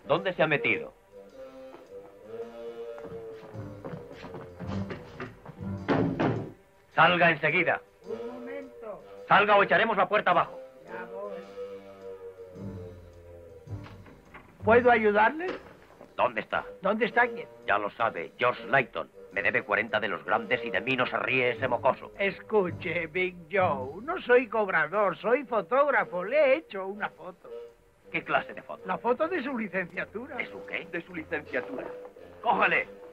¿Dónde se ha metido? Salga enseguida. Un momento. Salga o echaremos la puerta abajo. Ya voy. ¿Puedo ayudarle? ¿Dónde está? ¿Dónde está quién? Ya lo sabe, George Layton. Me debe 40 de los grandes y de mí no se ríe ese mocoso. Escuche, Big Joe, no soy cobrador, soy fotógrafo. Le he hecho una foto. ¿Qué clase de foto? La foto de su licenciatura. ¿De su qué? De su licenciatura. ¡Cógele!